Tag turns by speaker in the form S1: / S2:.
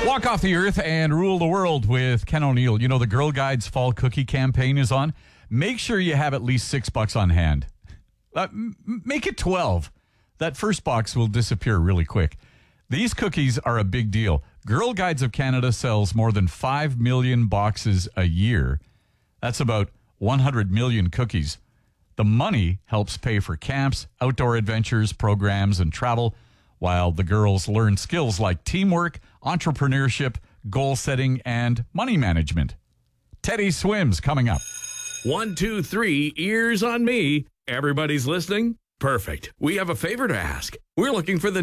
S1: Walk off the earth and rule the world with Ken O'Neill. You know, the Girl Guides Fall Cookie campaign is on. Make sure you have at least $6 on hand. Make it 12. That first box will disappear really quick. These cookies are a big deal. Girl Guides of Canada sells more than 5 million boxes a year. That's about 100 million cookies. The money helps pay for camps, outdoor adventures, programs, and travel, while the girls learn skills like teamwork, entrepreneurship, goal setting, and money management. Teddy Swims coming up.
S2: 1, 2, 3, ears on me. Everybody's listening? Perfect. We have a favor to ask. We're looking for the